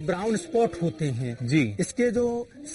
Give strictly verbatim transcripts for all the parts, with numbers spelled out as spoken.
Brown spot होते हैं जी। इसके जो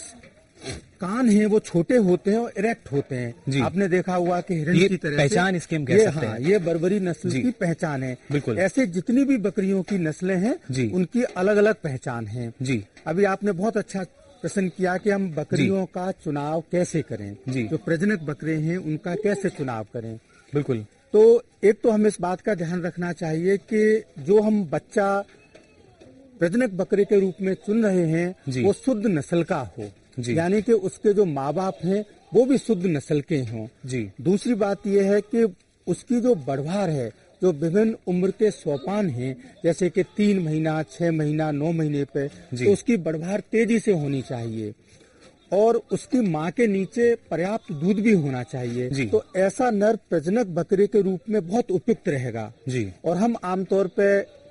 कान हैं वो छोटे होते हैं और इरेक्ट होते हैं। आपने देखा हुआ कि हिरण की तरह पहचान इसकी हम कह ये, सकते हाँ, हैं। ये बर्बरी नस्ल की पहचान है। बिल्कुल। ऐसे जितनी भी बकरियों की नस्लें हैं उनकी अलग अलग पहचान है जी। अभी आपने बहुत अच्छा प्रश्न किया कि हम बकरियों का चुनाव कैसे करें जी। जो प्रजनक बकरे हैं उनका कैसे चुनाव करें। बिल्कुल। तो एक तो हमें इस बात का ध्यान रखना चाहिए कि जो हम बच्चा प्रजनक बकरे के रूप में चुन रहे हैं वो शुद्ध नस्ल का हो, यानी कि उसके जो माँ बाप हैं वो भी शुद्ध नस्ल के हों जी। दूसरी बात यह है कि उसकी जो बढ़वार है, जो विभिन्न उम्र के सोपान हैं, जैसे कि तीन महीना, छह महीना, नौ महीने पे, तो उसकी बढ़वार तेजी से होनी चाहिए और उसकी माँ के नीचे पर्याप्त दूध भी होना चाहिए। तो ऐसा नर प्रजनक बकरे के रूप में बहुत उपयुक्त रहेगा जी। और हम आमतौर पे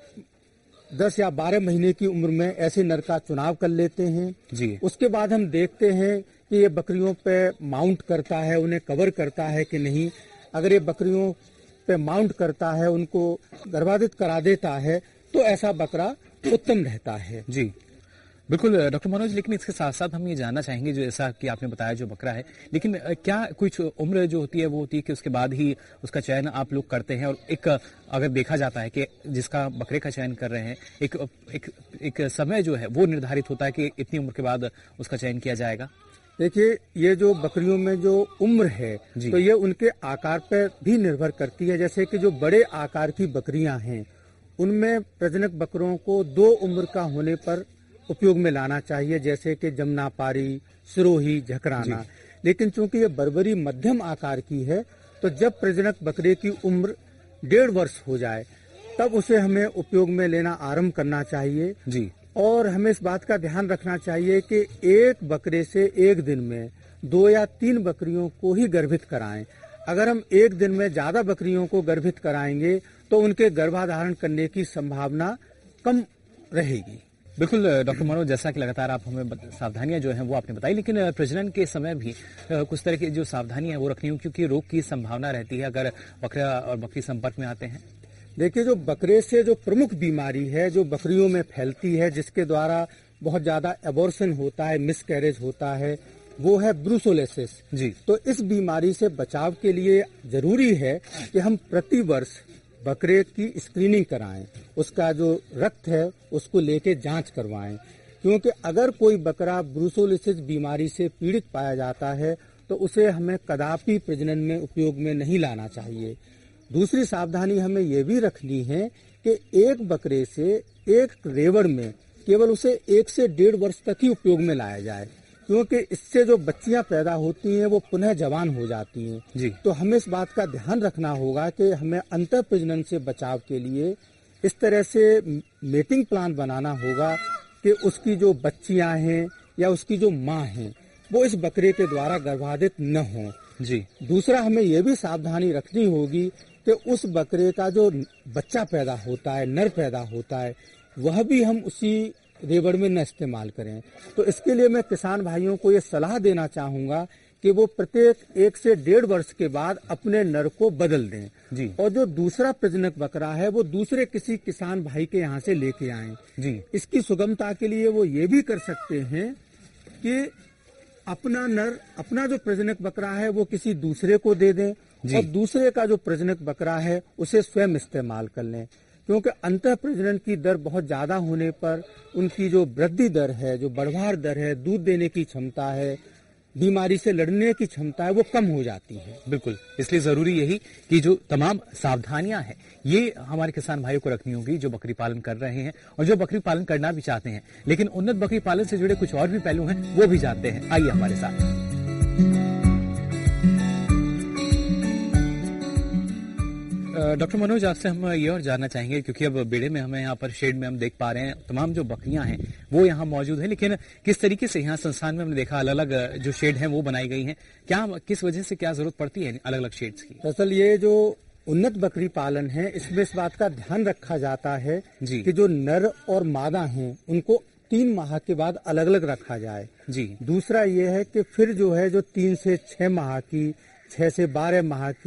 दस या बारह महीने की उम्र में ऐसे नर का चुनाव कर लेते हैं जी। उसके बाद हम देखते हैं कि ये बकरियों पे माउंट करता है, उन्हें कवर करता है कि नहीं। अगर ये बकरियों पे माउंट करता है, उनको गर्भाधित करा देता है, तो ऐसा बकरा उत्तम रहता है जी। बिल्कुल डॉक्टर मनोज, लेकिन इसके साथ साथ हम ये जानना चाहेंगे, जो ऐसा कि आपने बताया जो बकरा है, लेकिन क्या कुछ उम्र जो होती है वो होती है कि उसके बाद ही उसका चयन आप लोग करते हैं? और एक अगर देखा जाता है कि जिसका बकरे का चयन कर रहे हैं, एक एक, एक समय जो है वो निर्धारित होता है कि इतनी उम्र के बाद उसका चयन किया जाएगा? देखिए, ये जो बकरियों में जो उम्र है तो ये उनके आकार पर भी निर्भर करती है। जैसे कि जो बड़े आकार की बकरियां हैं उनमें प्रजनक बकरों को दो उम्र का होने पर उपयोग में लाना चाहिए, जैसे कि जमुनापारी, सिरोही, झकराना। लेकिन चूंकि ये बर्बरी मध्यम आकार की है तो जब प्रजनक बकरे की उम्र डेढ़ वर्ष हो जाए तब उसे हमें उपयोग में लेना आरंभ करना चाहिए जी। और हमें इस बात का ध्यान रखना चाहिए कि एक बकरे से एक दिन में दो या तीन बकरियों को ही गर्भित कराएं। अगर हम एक दिन में ज्यादा बकरियों को गर्भित कराएंगे तो उनके गर्भाधारण करने की संभावना कम रहेगी। बिल्कुल डॉक्टर मनोज, जैसा कि लगातार आप हमें सावधानियां जो हैं वो आपने बताई, लेकिन प्रजनन के समय भी कुछ तरह की जो सावधानियां वो रखनी होंगी, क्योंकि रोग की संभावना रहती है अगर बकरा और बकरी संपर्क में आते हैं। देखिए, जो बकरे से जो प्रमुख बीमारी है जो बकरियों में फैलती है, जिसके द्वारा बहुत ज्यादा एबॉर्शन होता है, मिसकैरेज होता है, वो है ब्रूसोलेसिस जी। तो इस बीमारी से बचाव के लिए जरूरी है कि हम प्रति वर्ष बकरे की स्क्रीनिंग कराएं, उसका जो रक्त है उसको लेके जांच करवाएं, क्योंकि अगर कोई बकरा ब्रूसोलिसिस बीमारी से पीड़ित पाया जाता है तो उसे हमें कदापि प्रजनन में उपयोग में नहीं लाना चाहिए। दूसरी सावधानी हमें ये भी रखनी है कि एक बकरे से एक रेवड़ में केवल उसे एक से डेढ़ वर्ष तक ही उपयोग में लाया जाए, क्योंकि इससे जो बच्चियां पैदा होती हैं वो पुनः जवान हो जाती हैं जी। तो हमें इस बात का ध्यान रखना होगा कि हमें अंतः प्रजनन से बचाव के लिए इस तरह से मेटिंग प्लान बनाना होगा कि उसकी जो बच्चियां हैं या उसकी जो माँ हैं वो इस बकरे के द्वारा गर्भाधित न हो जी। दूसरा, हमें यह भी सावधानी रखनी होगी कि उस बकरे का जो बच्चा पैदा होता है, नर पैदा होता है, वह भी हम उसी रेवड़ में न इस्तेमाल करें। तो इसके लिए मैं किसान भाइयों को ये सलाह देना चाहूंगा कि वो प्रत्येक एक से डेढ़ वर्ष के बाद अपने नर को बदल दें जी। और जो दूसरा प्रजनक बकरा है वो दूसरे किसी किसान भाई के यहाँ से लेके आएं जी। इसकी सुगमता के लिए वो ये भी कर सकते हैं कि अपना नर, अपना जो प्रजनक बकरा है वो किसी दूसरे को दे दें और दूसरे का जो प्रजनक बकरा है उसे स्वयं इस्तेमाल कर लें, क्योंकि अंतः प्रजनन की दर बहुत ज्यादा होने पर उनकी जो वृद्धि दर है, जो बढ़वार दर है, दूध देने की क्षमता है, बीमारी से लड़ने की क्षमता है, वो कम हो जाती है। बिल्कुल, इसलिए जरूरी यही कि जो तमाम सावधानियां हैं ये हमारे किसान भाइयों को रखनी होगी जो बकरी पालन कर रहे हैं और जो बकरी पालन करना भी चाहते हैं, लेकिन उन्नत बकरी पालन से जुड़े कुछ और भी पहलू हैं वो भी जानते हैं। आइए हमारे साथ। डॉक्टर मनोज, आपसे हम ये और जानना चाहेंगे, क्योंकि अब बेड़े में हमें यहाँ पर शेड में हम देख पा रहे हैं तमाम जो बकरियां हैं वो यहाँ मौजूद है, लेकिन किस तरीके से यहाँ संस्थान में हमने देखा अलग अलग जो शेड हैं वो बनाई गई हैं, क्या किस वजह से क्या जरूरत पड़ती है अलग अलग शेड्स की? दरअसल ये जो उन्नत बकरी पालन है इसमें इस बात का ध्यान रखा जाता है जी। कि जो नर और मादा हैं उनको तीन माह के बाद अलग अलग रखा जाए जी। दूसरा ये है कि फिर जो है जो तीन से छह माह की, छह से बारह माह की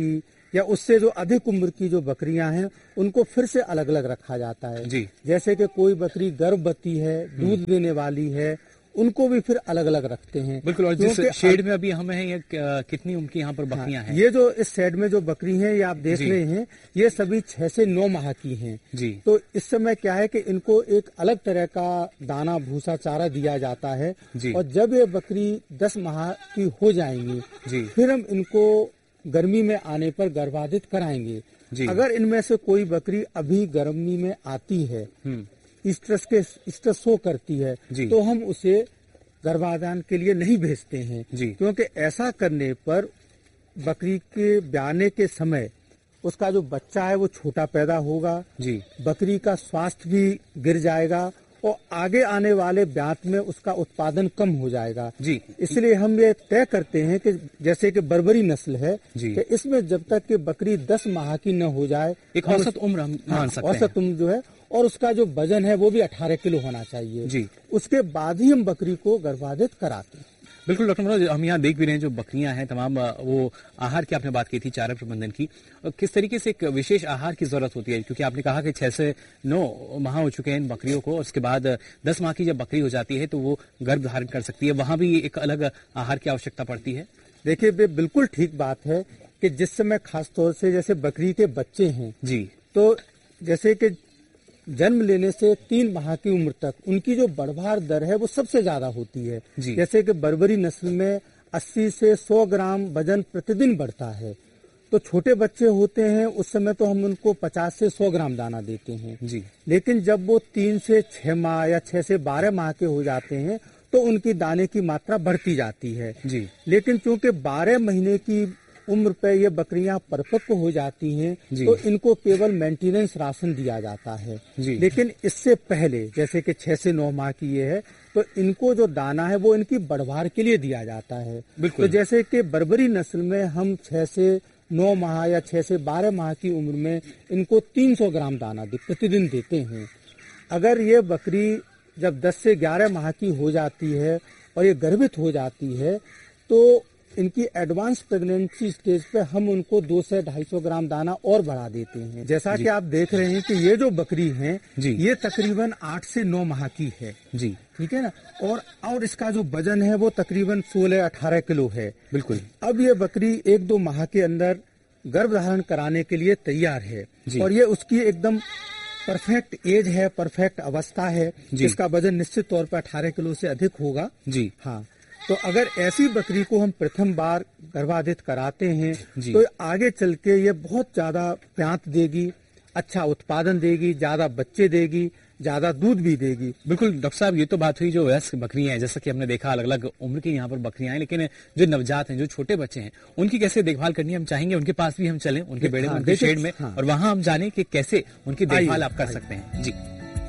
या उससे जो अधिक उम्र की जो बकरियां हैं उनको फिर से अलग अलग रखा जाता है जी। जैसे कि कोई बकरी गर्भवती है, दूध देने वाली है, उनको भी फिर अलग अलग रखते हैं। बिल्कुल। और जिस शेड में अभी हम हैं, ये कितनी उनकी यहाँ पर बकरियां हैं? ये जो इस शेड में जो बकरी हैं ये आप देख रहे हैं, ये सभी छह से नौ माह की हैं। जी। तो इस समय क्या है कि इनको एक अलग तरह का दाना भूसा चारा दिया जाता है जी। और जब ये बकरी दस माह की हो जाएंगी जी। फिर हम इनको गर्मी में आने पर गर्भाधित कराएंगे। जी। अगर इनमें से कोई बकरी अभी गर्मी में आती है, स्ट्रेस के स्ट्रेस शो करती है, तो हम उसे गर्भाधान के लिए नहीं भेजते हैं जी। क्योंकि ऐसा करने पर बकरी के ब्याने के समय उसका जो बच्चा है वो छोटा पैदा होगा जी। बकरी का स्वास्थ्य भी गिर जाएगा और आगे आने वाले ब्यात में उसका उत्पादन कम हो जाएगा जी। इसलिए हम ये तय करते हैं कि जैसे कि बर्बरी नस्ल है कि इसमें जब तक कि बकरी दस माह की न हो जाए, एक औसत उम्र हम मान सकते हैं। औसत उम्र जो है और उसका जो वजन है वो भी अठारह किलो होना चाहिए जी। उसके बाद ही हम बकरी को गर्भाधित कराते हैं। बिल्कुल डॉक्टर मनोज, हम यहाँ देख भी रहे हैं जो बकरियां हैं तमाम, वो आहार की आपने बात की थी, चारा प्रबंधन की, किस तरीके से एक विशेष आहार की जरूरत होती है? क्योंकि आपने कहा कि छह से नौ माह हो चुके हैं इन बकरियों को और उसके बाद दस माह की जब बकरी हो जाती है तो वो गर्भ धारण कर सकती है, वहां भी एक अलग आहार की आवश्यकता पड़ती है। देखिए बिल्कुल ठीक बात है कि जिस समय खास तौर से जैसे बकरी के बच्चे हैं जी, तो जैसे कि जन्म लेने से तीन माह की उम्र तक उनकी जो बढ़वार दर है वो सबसे ज्यादा होती है। जैसे कि बर्बरी नस्ल में अस्सी से सौ ग्राम वजन प्रतिदिन बढ़ता है, तो छोटे बच्चे होते हैं उस समय तो हम उनको पचास से सौ ग्राम दाना देते हैं जी। लेकिन जब वो तीन से छह माह या छह से बारह माह के हो जाते हैं तो उनकी दाने की मात्रा बढ़ती जाती है जी। लेकिन चूंकि बारह महीने की उम्र पे ये बकरियां परिपक्व हो जाती हैं तो इनको केवल मेंटेनेंस राशन दिया जाता है जी। लेकिन इससे पहले जैसे कि छह से नौ माह की ये है तो इनको जो दाना है वो इनकी बढ़वार के लिए दिया जाता है। तो जैसे कि बर्बरी नस्ल में हम छह से नौ माह या छह से बारह माह की उम्र में इनको तीन सौ ग्राम दाना प्रतिदिन देते हैं। अगर ये बकरी जब दस से ग्यारह माह की हो जाती है और ये गर्भित हो जाती है तो इनकी एडवांस प्रेगनेंसी स्टेज पे हम उनको दो से ढाई सौ ग्राम दाना और बढ़ा देते हैं। जैसा कि आप देख रहे हैं कि ये जो बकरी है ये तकरीबन आठ से नौ माह की है जी, ठीक है ना, और और इसका जो वजन है वो तकरीबन सोलह अठारह किलो है। बिल्कुल। अब ये बकरी एक दो माह के अंदर गर्भ धारण कराने के लिए तैयार है और ये उसकी एकदम परफेक्ट एज है, परफेक्ट अवस्था है। इसका वजन निश्चित तौर पर अठारह किलो से अधिक होगा जी। हाँ, तो अगर ऐसी बकरी को हम प्रथम बार गर्भाधित कराते हैं तो आगे चल के ये बहुत ज्यादा प्यांत देगी, अच्छा उत्पादन देगी, ज्यादा बच्चे देगी, ज्यादा दूध भी देगी। बिल्कुल डॉक्टर साहब, ये तो बात हुई जो वयस्क बकरियां हैं, जैसा कि हमने देखा अलग अलग उम्र की यहाँ पर बकरियां हैं, लेकिन जो नवजात हैं, जो छोटे बच्चे हैं, उनकी कैसे देखभाल करनी है? हम चाहेंगे उनके पास भी हम चलें, उनके बेड़े में, उनके शेड में, और वहां हम जाने कि कैसे उनकी देखभाल आप कर सकते हैं जी।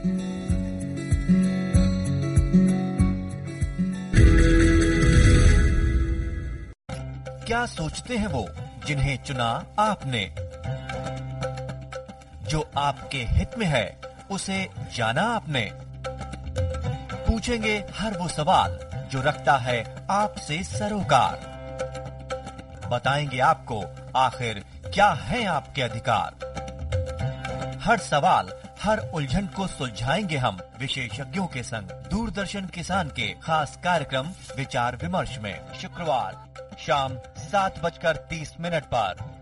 क्या सोचते हैं वो जिन्हें चुना आपने? जो आपके हित में है उसे जाना आपने? पूछेंगे हर वो सवाल जो रखता है आपसे सरोकार। बताएंगे आपको आखिर क्या है आपके अधिकार। हर सवाल, हर उलझन को सुलझाएंगे हम विशेषज्ञों के संग दूरदर्शन किसान के खास कार्यक्रम विचार विमर्श में शुक्रवार शाम सात बजकर तीस मिनट पर।